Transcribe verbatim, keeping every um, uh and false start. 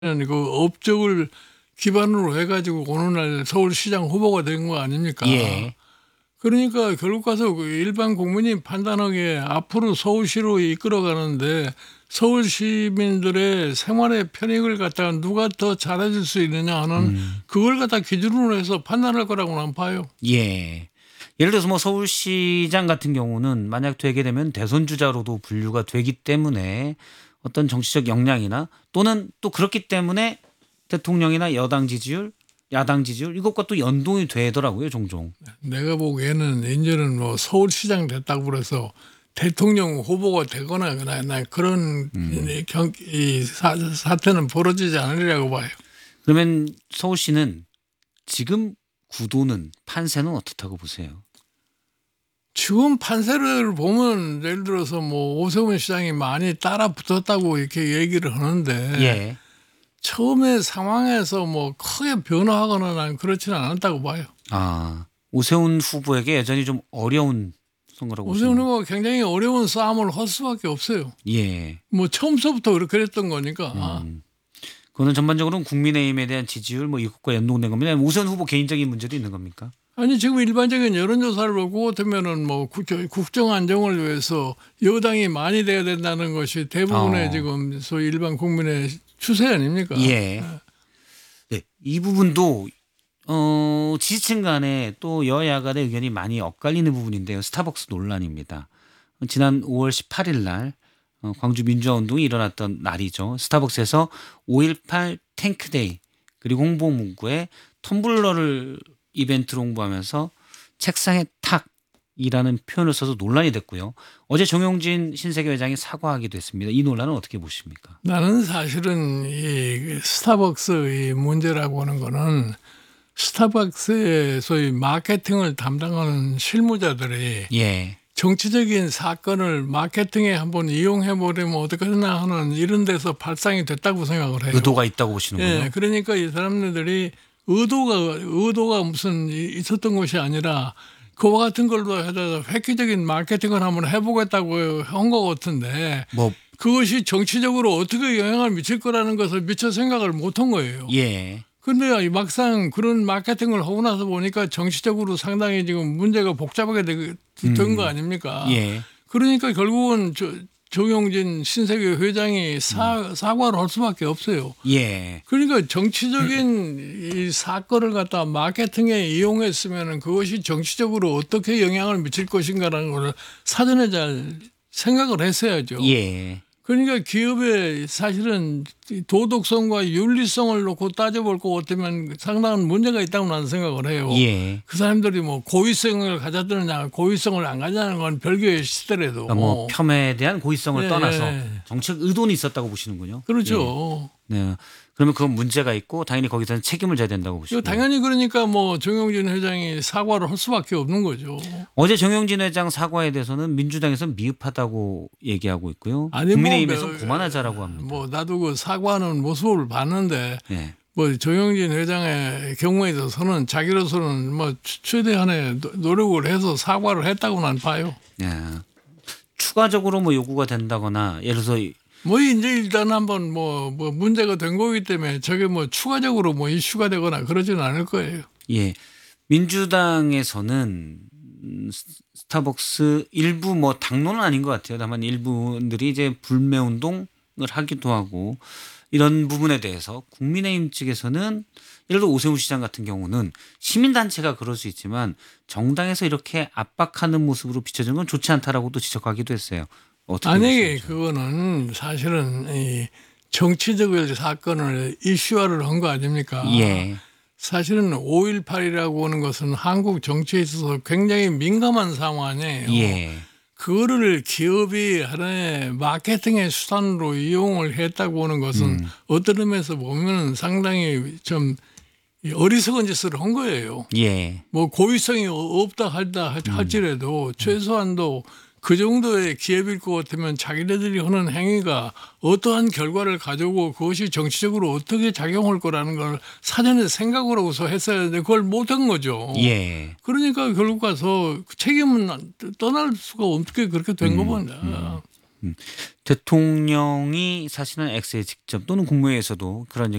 그 업적을 기반으로 해가지고 오늘날 서울시장 후보가 된 거 아닙니까? 예. 그러니까 결국 가서 그 일반 국민이 판단하기에 앞으로 서울시로 이끌어가는데 서울 시민들의 생활의 편익을 갖다가 누가 더 잘해줄 수 있느냐 하는 음. 그걸 갖다 기준으로 해서 판단할 거라고 난 봐요. 예. 예를 들어서 뭐 서울시장 같은 경우는 만약 되게 되면 대선 주자로도 분류가 되기 때문에 어떤 정치적 역량이나 또는 또 그렇기 때문에 대통령이나 여당 지지율, 야당 지지율 이것과 또 연동이 되더라고요, 종종. 내가 보기에는 이제는 뭐 서울시장 됐다고 그래서 대통령 후보가 되거나 그나 그런 음. 경, 이 사, 사태는 벌어지지 않으리라고 봐요. 그러면 서울시는 지금 구도는 판세는 어떻다고 보세요? 지금 판세를 보면 예를 들어서 뭐 오세훈 시장이 많이 따라 붙었다고 이렇게 얘기를 하는데 예. 처음에 상황에서 뭐 크게 변화하거나 난 그렇지는 않았다고 봐요. 아, 오세훈 후보에게 여전히 좀 어려운 선거라고 오세훈 보시나요? 후보가 굉장히 어려운 싸움을 할 수밖에 없어요. 예. 뭐 처음서부터 그렇게 했던 거니까. 음. 그거는 전반적으로는 국민의힘에 대한 지지율 뭐 이것과 연동된 겁니다. 오세훈 후보 개인적인 문제도 있는 겁니까? 아니 지금 일반적인 여론조사를 보고 같으면은 뭐 국정 안정을 위해서 여당이 많이 돼야 된다는 것이 대부분의 어. 지금 소위 일반 국민의 추세 아닙니까? 예. 네, 이 부분도 어, 지지층 간에 또 여야 간의 의견이 많이 엇갈리는 부분인데요. 스타벅스 논란입니다. 지난 오월 십팔일 날 어, 광주 민주화운동이 일어났던 날이죠. 스타벅스에서 오일팔 탱크데이 그리고 홍보 문구에 텀블러를 이벤트로 홍보하면서 책상에 탁이라는 표현을 써서 논란이 됐고요. 어제 정용진 신세계 회장이 사과하기도 했습니다. 이 논란은 어떻게 보십니까? 나는 사실은 이 스타벅스 이 문제라고 하는 거는 스타벅스의 소위 마케팅을 담당하는 실무자들이 예. 정치적인 사건을 마케팅에 한번 이용해 보려면 어떻겠나 하는 이런 데서 발상이 됐다고 생각을 해요. 의도가 있다고 보시는군요. 예, 그러니까 이 사람들이 의도가 의도가 무슨 있었던 것이 아니라 그와 같은 걸로 해서 획기적인 마케팅을 한번 해보겠다고 한 것 같은데 뭐 그것이 정치적으로 어떻게 영향을 미칠 거라는 것을 미처 생각을 못 한 거예요. 예. 근데 막상 그런 마케팅을 하고 나서 보니까 정치적으로 상당히 지금 문제가 복잡하게 된 거 음. 아닙니까? 예. 그러니까 결국은 저, 정용진 신세계 회장이 사, 사과를 할 수밖에 없어요. 예. 그러니까 정치적인 이 사건을 갖다 마케팅에 이용했으면 그것이 정치적으로 어떻게 영향을 미칠 것인가라는 걸 사전에 잘 생각을 했어야죠. 예. 그러니까 기업의 사실은 도덕성과 윤리성을 놓고 따져볼 것 같으면 상당한 문제가 있다고 나는 생각을 해요. 예. 그 사람들이 뭐 고의성을 가졌느냐 고의성을 안 가졌냐는 건 별개의 시더라도 그러니까 뭐 폄에 대한 고의성을 예, 떠나서 예. 정책 의도는 있었다고 보시는군요. 그렇죠. 예. 네. 그러면 그건 문제가 있고 당연히 거기서는 책임을 져야 된다고 이거 보시고. 당연히 그러니까 뭐 정용진 회장이 사과를 할 수밖에 없는 거죠. 어제 정영진 회장 사과에 대해서는 민주당에서 미흡하다고 얘기하고 있고요. 아니, 국민의힘에서 뭐, 그만하자라고 합니다. 뭐 나도 그 사과하는 모습을 봤는데 예. 뭐 정영진 회장의 경우에 있어서는 자기로서는 뭐 최대한의 노- 노력을 해서 사과를 했다고 난 봐요. 예. 추가적으로 뭐 요구가 된다거나 예를 들어서 뭐 이제 일단 한번 뭐, 뭐 문제가 된 거기 때문에 저게 뭐 추가적으로 뭐 이슈가 되거나 그러지는 않을 거예요. 예. 민주당에서는 음, 스타벅스 일부 뭐 당론은 아닌 것 같아요. 다만 일부분들이 이제 불매 운동을 하기도 하고 이런 부분에 대해서 국민의힘 측에서는 예를 들어 오세훈 시장 같은 경우는 시민단체가 그럴 수 있지만 정당에서 이렇게 압박하는 모습으로 비춰지는 건 좋지 않다라고도 지적하기도 했어요. 어떻게 만약에 보십니까? 그거는 사실은 이 정치적 사건을 이슈화를 한 거 아닙니까? 예. 사실은 오일팔이라고 하는 것은 한국 정치에 있어서 굉장히 민감한 상황이에요. 예. 그거를 기업이 하나의 마케팅의 수단으로 이용을 했다고 하는 것은 음. 어떤 의미에서 보면 상당히 좀 어리석은 짓을 한 거예요. 예. 뭐 고의성이 없다 할다 할지라도 최소한도 그 정도의 기업일 것 같으면 자기네들이 하는 행위가 어떠한 결과를 가져오고 그것이 정치적으로 어떻게 작용할 거라는 걸 사전에 생각을 하고서 했어야 하는데 그걸 못한 거죠. 예. 그러니까 결국 가서 책임은 떠날 수가 없게 그렇게 된 음, 겁니다. 대통령이 사실은 X에 직접 또는 국무회의에서도 그런